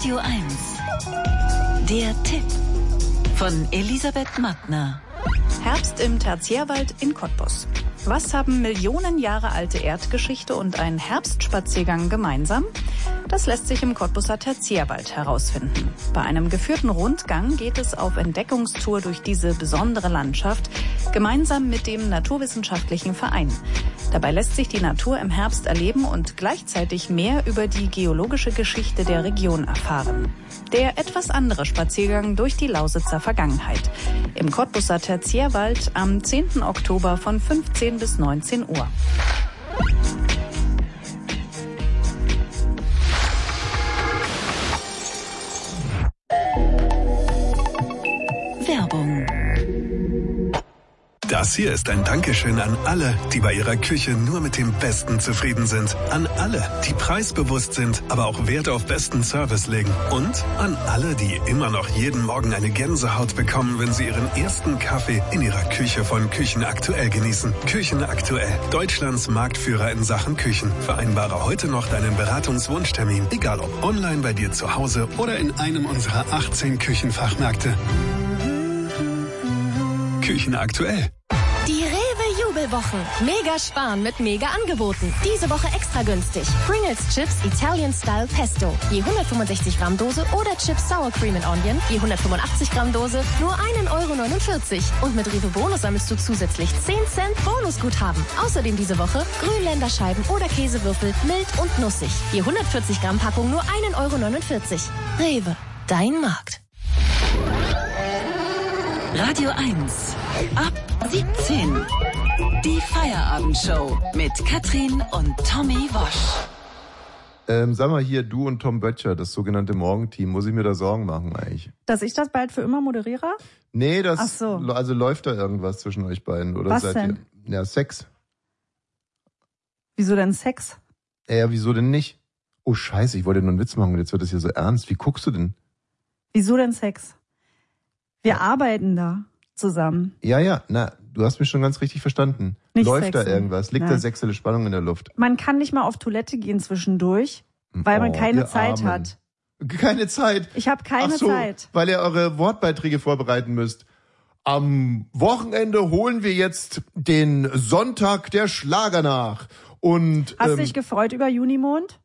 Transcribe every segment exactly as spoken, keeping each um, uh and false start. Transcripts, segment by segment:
Radio eins. Der Tipp von Elisabeth Mattner. Herbst im Tertiärwald in Cottbus. Was haben Millionen Jahre alte Erdgeschichte und ein Herbstspaziergang gemeinsam? Das lässt sich im Cottbuser Tertiärwald herausfinden. Bei einem geführten Rundgang geht es auf Entdeckungstour durch diese besondere Landschaft, gemeinsam mit dem Naturwissenschaftlichen Verein. Dabei lässt sich die Natur im Herbst erleben und gleichzeitig mehr über die geologische Geschichte der Region erfahren. Der etwas andere Spaziergang durch die Lausitzer Vergangenheit. Im Cottbuser Tertiärwald am zehnten Oktober von fünfzehn bis neunzehn Uhr. Werbung. Das hier ist ein Dankeschön an alle, die bei ihrer Küche nur mit dem Besten zufrieden sind. An alle, die preisbewusst sind, aber auch Wert auf besten Service legen. Und an alle, die immer noch jeden Morgen eine Gänsehaut bekommen, wenn sie ihren ersten Kaffee in ihrer Küche von Küchen Aktuell genießen. Küchen Aktuell, Deutschlands Marktführer in Sachen Küchen. Vereinbare heute noch deinen Beratungswunschtermin, egal ob online bei dir zu Hause oder in einem unserer achtzehn Küchenfachmärkte. Küchen Aktuell. Die Rewe-Jubelwochen. Mega sparen mit mega Angeboten. Diese Woche extra günstig. Pringles Chips Italian Style Pesto. Je hundertfünfundsechzig Gramm Dose oder Chips Sour Cream and Onion. Je hundertfünfundachtzig Gramm Dose. Nur ein Euro neunundvierzig. Und mit Rewe Bonus sammelst du zusätzlich zehn Cent Bonusguthaben. Außerdem diese Woche Grünländerscheiben oder Käsewürfel mild und nussig. Je hundertvierzig Gramm Packung nur ein Euro neunundvierzig. Rewe. Dein Markt. Radio eins. Ab siebzehn. Die Feierabendshow mit Katrin und Tommy Wosch. Ähm, sag mal hier, du und Tom Böttcher, das sogenannte Morgenteam, muss ich mir da Sorgen machen eigentlich? Dass ich das bald für immer moderiere? Nee, das, Ach so. Also läuft da irgendwas zwischen euch beiden? Oder Was seid denn? Ihr, ja, Sex. Wieso denn Sex? Ja, wieso denn nicht? Oh Scheiße, ich wollte nur einen Witz machen und jetzt wird das hier so ernst. Wie guckst du denn? Wieso denn Sex? Wir arbeiten da zusammen. Ja, ja, na, du hast mich schon ganz richtig verstanden. Nicht Läuft sexy. da irgendwas? Liegt Nein. da sexuelle Spannung in der Luft? Man kann nicht mal auf Toilette gehen zwischendurch, weil man Oh, keine ihr Zeit Armen. hat. Keine Zeit? Ich habe keine Ach so, Zeit. weil ihr eure Wortbeiträge vorbereiten müsst. Am Wochenende holen wir jetzt den Sonntag der Schlager nach. Und Hast du ähm, dich gefreut über Junimond?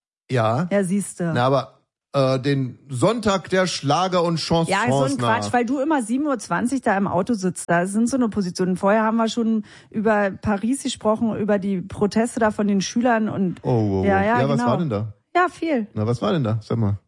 ja, Ja, siehste. na, aber äh, den Sonntag der Schlager und Chansons Ja, so ein nach. Quatsch, weil du immer sieben Uhr zwanzig da im Auto sitzt. Da sind so eine Position. Vorher haben wir schon über Paris gesprochen, über die Proteste da von den Schülern und Oh, oh, oh. ja, ja, ja, was genau. war denn da? Ja, viel. Na, was war denn da? Sag mal.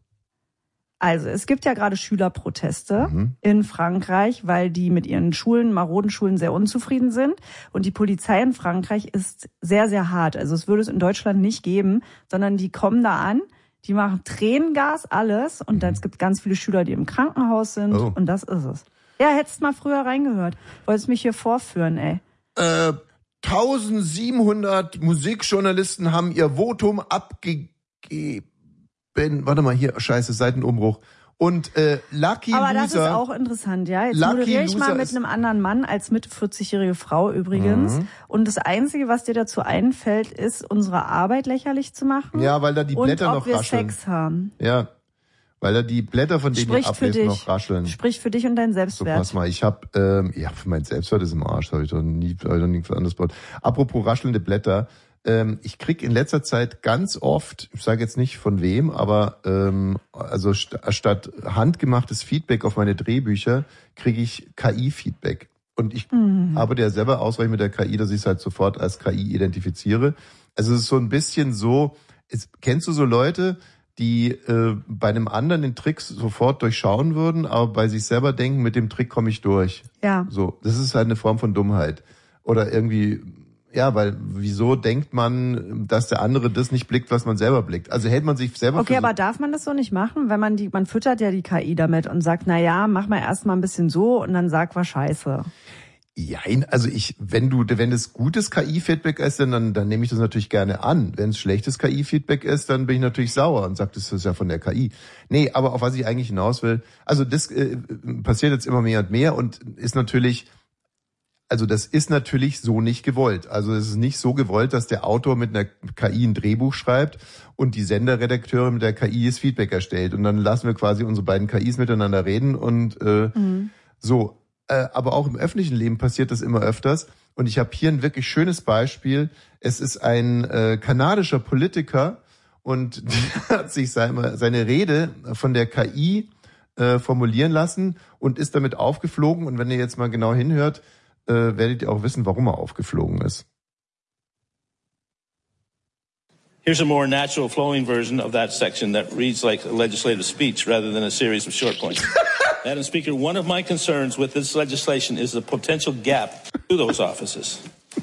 Also, es gibt ja gerade Schülerproteste Mhm. in Frankreich, weil die mit ihren Schulen, maroden Schulen sehr unzufrieden sind. Und die Polizei in Frankreich ist sehr, sehr hart. Also es würde es in Deutschland nicht geben, sondern die kommen da an, die machen Tränengas, alles. Und dann, es gibt ganz viele Schüler, die im Krankenhaus sind. Oh. Und das ist es. Ja, hättest mal früher reingehört. Wolltest mich hier vorführen, ey. Äh, eintausendsiebenhundert Musikjournalisten haben ihr Votum abgegeben. Warte mal, hier, scheiße, Seitenumbruch. Und äh, Lucky Aber Loser... das ist auch interessant, ja. Jetzt Lucky moderiere ich mal Loser mit ist- einem anderen Mann als Mitte vierzig-jährige Frau übrigens. Mhm. Und das Einzige, was dir dazu einfällt, ist, unsere Arbeit lächerlich zu machen. Ja, weil da die und Blätter ob noch wir rascheln. Sex haben. Ja, weil da die Blätter, von denen ihr Spricht für ablest, dich. noch rascheln. Spricht für dich und dein So, Selbstwert. pass mal, ich hab, ähm, ja, mein Selbstwert ist im Arsch, habe ich doch nie, hab ich doch nichts anderes gebaut. Apropos raschelnde Blätter, ähm, ich krieg in letzter Zeit ganz oft, ich sage jetzt nicht von wem, aber ähm, also st- statt handgemachtes Feedback auf meine Drehbücher, kriege ich K I-Feedback. Und ich Mhm. arbeite ja selber ausreichend mit der K I, dass ich es halt sofort als K I identifiziere. Also es ist so ein bisschen so, es, kennst du so Leute, die äh, bei einem anderen den Trick sofort durchschauen würden, aber bei sich selber denken, mit dem Trick komme ich durch. Ja. So, das ist halt eine Form von Dummheit. Oder irgendwie, ja, weil wieso denkt man, dass der andere das nicht blickt, was man selber blickt? Also hält man sich selber Okay, für so, aber darf man das so nicht machen? Wenn man die, man füttert ja die K I damit und sagt, na ja, mach mal erstmal ein bisschen so und dann sag was Scheiße. Jein, also ich, wenn du, wenn es gutes K I-Feedback ist, dann, dann nehme ich das natürlich gerne an. Wenn es schlechtes K I-Feedback ist, dann bin ich natürlich sauer und sage, das ist ja von der K I. Nee, aber auf was ich eigentlich hinaus will, also das äh, passiert jetzt immer mehr und mehr und ist natürlich, also das ist natürlich so nicht gewollt. Also es ist nicht so gewollt, dass der Autor mit einer K I ein Drehbuch schreibt und die Senderredakteure mit der K I das Feedback erstellt. Und dann lassen wir quasi unsere beiden K Is miteinander reden und äh, mhm. so. Äh, aber auch im öffentlichen Leben passiert das immer öfters. Und ich habe hier ein wirklich schönes Beispiel. Es ist ein äh, kanadischer Politiker und der hat sich seine, seine Rede von der K I äh, formulieren lassen und ist damit aufgeflogen. Und wenn ihr jetzt mal genau hinhört, äh, werdet ihr auch wissen, warum er aufgeflogen ist. Here's a more natural flowing version of that section that reads like a legislative speech rather than a series of short points. Madam Speaker, one of my concerns with this legislation is the potential gap to those offices.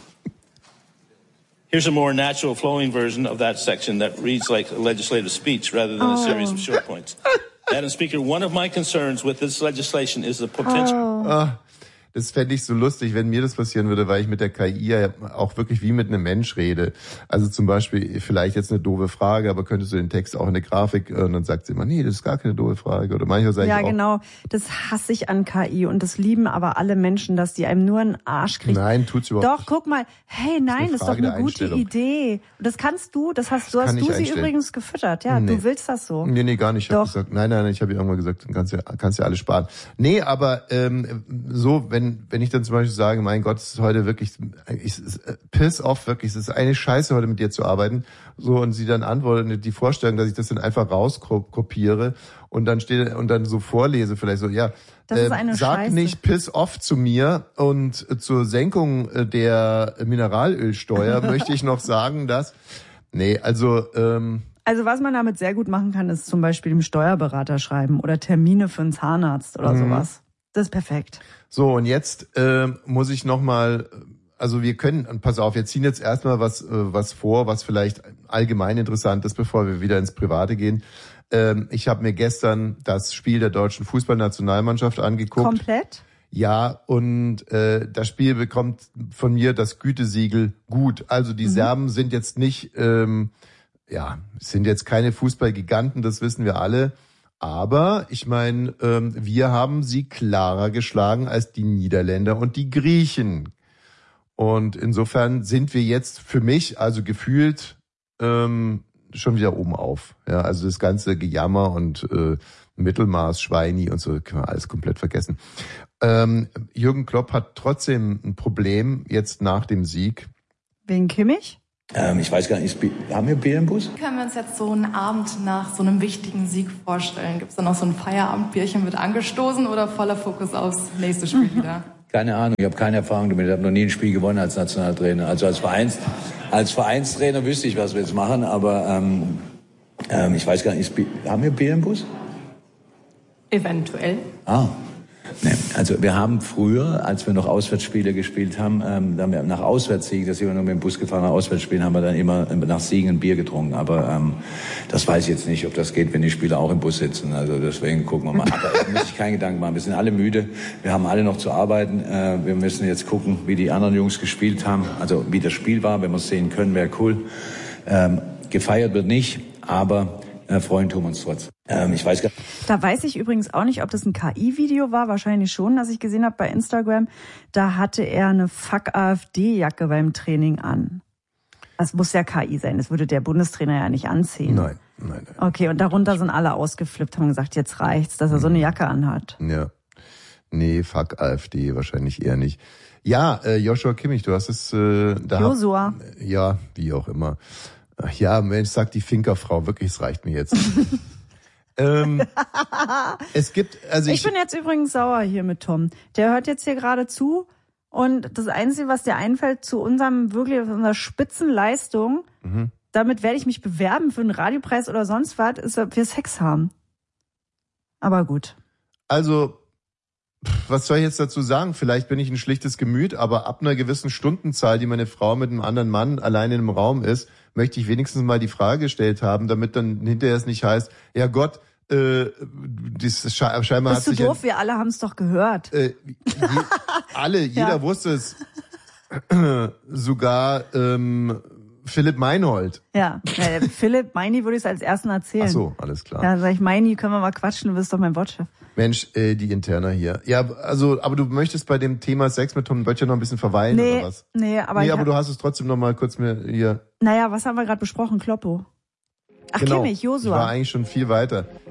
Here's a more natural flowing version of that section that reads like a legislative speech rather than oh. a series of short points. Madam Speaker, one of my concerns with this legislation is the potential... Oh. Oh. Das fände ich so lustig, wenn mir das passieren würde, weil ich mit der K I ja auch wirklich wie mit einem Mensch rede. Also zum Beispiel, vielleicht jetzt eine doofe Frage, aber könntest du den Text auch in eine Grafik, und dann sagt sie immer, nee, das ist gar keine doofe Frage. Oder manchmal sage ich auch, ja, genau, das hasse ich an K I und das lieben aber alle Menschen, dass die einem nur einen Arsch kriegen. Nein, tut's überhaupt doch, nicht. Doch, guck mal, hey, nein, das ist doch eine gute Idee. Und das kannst du, das hast, so hast du sie übrigens gefüttert. Ja, nee. Du willst das so. Nee, nee, gar nicht. Ich habe gesagt, nein, nein, ich habe ihr irgendwann gesagt, du kannst ja, kannst ja alles sparen. Nee, aber ähm, so, wenn wenn ich dann zum Beispiel sage, mein Gott, es ist heute wirklich, ich, piss off, wirklich, es ist eine Scheiße, heute mit dir zu arbeiten. So, und sie dann antwortet, die Vorstellung, dass ich das dann einfach rauskopiere und dann steht und dann so vorlese, vielleicht so, ja, das ist eine äh, sag Scheiße. Nicht piss off zu mir und äh, zur Senkung der Mineralölsteuer möchte ich noch sagen, dass, nee, also, ähm, Also was man damit sehr gut machen kann, ist zum Beispiel dem Steuerberater schreiben oder Termine für einen Zahnarzt oder mhm. sowas. Das ist perfekt. So, und jetzt äh, muss ich nochmal, also wir können, pass auf, wir ziehen jetzt erstmal was äh, was vor, was vielleicht allgemein interessant ist, bevor wir wieder ins Private gehen. Ähm, ich habe mir gestern das Spiel der deutschen Fußballnationalmannschaft angeguckt. Komplett? Ja, und äh, das Spiel bekommt von mir das Gütesiegel gut. Also die mhm. Serben sind jetzt nicht, ähm, ja, sind jetzt keine Fußballgiganten, das wissen wir alle. Aber ich meine, ähm, wir haben sie klarer geschlagen als die Niederländer und die Griechen. Und insofern sind wir jetzt für mich, also gefühlt, ähm, schon wieder oben auf. Ja, also das ganze Gejammer und äh, Mittelmaß, Schweini und so, können wir alles komplett vergessen. Ähm, Jürgen Klopp hat trotzdem ein Problem jetzt nach dem Sieg. Wegen Kimmich? Ähm, ich weiß gar nicht, haben wir Bier im Bus? Können wir uns jetzt so einen Abend nach so einem wichtigen Sieg vorstellen? Gibt es da noch so ein Feierabendbierchen mit angestoßen oder voller Fokus aufs nächste Spiel wieder? Keine Ahnung, ich habe keine Erfahrung damit. Ich habe noch nie ein Spiel gewonnen als Nationaltrainer. Also als, Vereins, als Vereinstrainer wüsste ich, was wir jetzt machen, aber ähm, ähm, ich weiß gar nicht, haben wir Bier im Bus? Eventuell. Ah. Nee, also wir haben früher, als wir noch Auswärtsspiele gespielt haben, ähm, da haben wir nach Auswärtssiegen, das sind wir nur mit dem Bus gefahren, nach Auswärtsspielen haben wir dann immer nach Siegen ein Bier getrunken. Aber ähm, das weiß ich jetzt nicht, ob das geht, wenn die Spieler auch im Bus sitzen. Also deswegen gucken wir mal. Aber da muss ich keinen Gedanken machen. Wir sind alle müde, wir haben alle noch zu arbeiten. Äh, wir müssen jetzt gucken, wie die anderen Jungs gespielt haben. Also wie das Spiel war, wenn wir es sehen können, wäre cool. Ähm, gefeiert wird nicht, aber äh, freuen tun wir uns trotzdem. Ähm, ich weiß gar nicht. Da weiß ich übrigens auch nicht, ob das ein K I-Video war, wahrscheinlich schon, das ich gesehen habe bei Instagram. Da hatte er eine Fuck-AfD-Jacke beim Training an. Das muss ja K I sein, das würde der Bundestrainer ja nicht anziehen. Nein, nein, nein. Okay, und darunter sind alle ausgeflippt, haben gesagt, jetzt reicht's, dass er so eine Jacke anhat. Ja. Nee, fuck AfD, wahrscheinlich eher nicht. Ja, äh, Joshua Kimmich, du hast es... Äh, da Joshua. Hab, ja, wie auch immer. Ach ja, Mensch, sagt die Finkerfrau, wirklich, es reicht mir jetzt. ähm, es gibt, also ich, ich bin jetzt übrigens sauer hier mit Tom. Der hört jetzt hier gerade zu und das Einzige, was dir einfällt zu unserem wirklich unserer Spitzenleistung, mhm. damit werde ich mich bewerben für einen Radiopreis oder sonst was, ist, ob wir Sex haben. Aber gut. Also, was soll ich jetzt dazu sagen? Vielleicht bin ich ein schlichtes Gemüt, aber ab einer gewissen Stundenzahl, die meine Frau mit einem anderen Mann alleine in einem Raum ist, möchte ich wenigstens mal die Frage gestellt haben, damit dann hinterher es nicht heißt, ja Gott, äh, das scheinbar Bist hat sich... Bist du doof? Wir alle haben es doch gehört. Äh, je, alle, jeder ja. wusste es. Sogar ähm, Philipp Meinhold. Ja, äh, Philipp Meini würde ich es als ersten erzählen. Ach so, alles klar. Ja, sag ich, Meini, können wir mal quatschen, du bist doch mein Wortchef. Mensch, äh, die Interna hier. Ja, also, aber du möchtest bei dem Thema Sex mit Tom Böttcher noch ein bisschen verweilen, nee, oder was? Nee, aber Nee, ich aber hab, du hast es trotzdem noch mal kurz mir hier... Naja, was haben wir gerade besprochen? Kloppo. Ach, genau. Kimmich, Josua. Ich war eigentlich schon viel weiter.